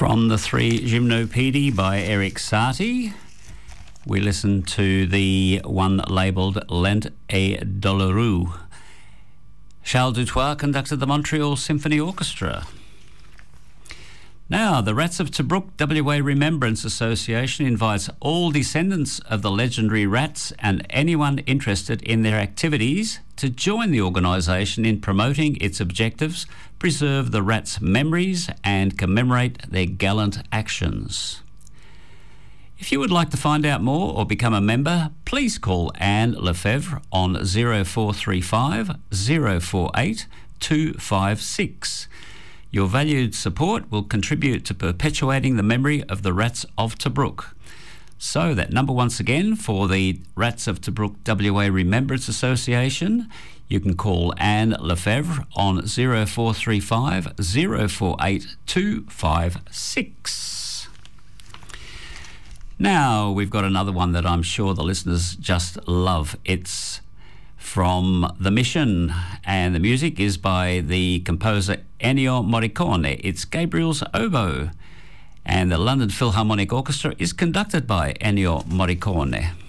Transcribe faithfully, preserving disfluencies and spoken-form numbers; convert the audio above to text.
From the Three Gymnopedie by Eric Satie, we listen to the one labelled Lent et Doloreux. Charles Dutoit conducted the Montreal Symphony Orchestra. Now, the Rats of Tobruk W A Remembrance Association invites all descendants of the legendary Rats and anyone interested in their activities to join the organisation in promoting its objectives, preserve the Rats' memories and commemorate their gallant actions. If you would like to find out more or become a member, please call Anne Lefebvre on zero four three five, zero four eight, two five six. Your valued support will contribute to perpetuating the memory of the Rats of Tobruk. So that number once again for the Rats of Tobruk W A Remembrance Association, you can call Anne Lefebvre on zero four three five, zero four eight, two five six. Now we've got another one that I'm sure the listeners just love. It's from The Mission, and the music is by the composer Ennio Morricone. It's Gabriel's Oboe, and the London Philharmonic Orchestra is conducted by Ennio Morricone.